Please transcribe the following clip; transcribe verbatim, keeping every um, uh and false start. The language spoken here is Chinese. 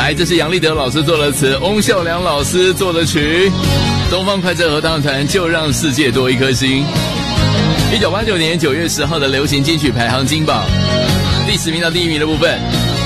来，这是杨立德老师做的词，翁孝良老师做的曲，东方快车合唱团就让世界多一颗心。一九八九年九月十号的流行金曲排行金榜，第十名到第一名的部分，